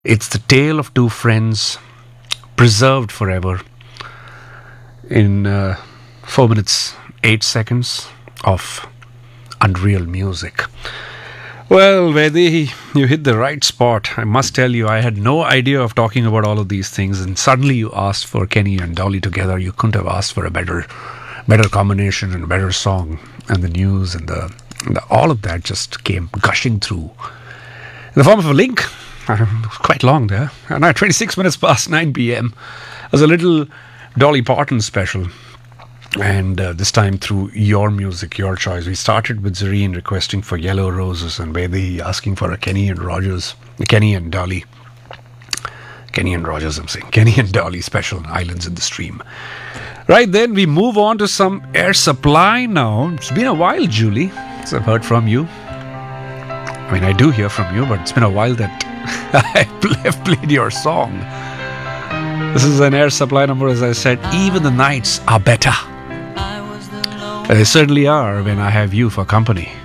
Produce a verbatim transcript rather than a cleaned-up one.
It's the tale of two friends preserved forever in uh, four minutes, eight seconds of unreal music. Well, Vedi, you hit the right spot. I must tell you, I had no idea of talking about all of these things, and suddenly you asked for Kenny and Dolly together. You couldn't have asked for a better, better combination and a better song. And the news and the, the all of that just came gushing through in the form of a link. It was quite long there. And now, twenty-six minutes past nine p.m. It was a little Dolly Parton special. And uh, this time through your music, your choice. We started with Zareen requesting for Yellow Roses and Vedi asking for a Kenny and Rogers, Kenny and Dolly. Kenny and Rogers, I'm saying. Kenny and Dolly special, Islands in the Stream. Right then, we move on to some Air Supply now. It's been a while, Julie, since I've heard from you. I mean, I do hear from you, but it's been a while that I've played your song. This is an Air Supply number, as I said. Even the nights are better. They certainly are when I have you for company.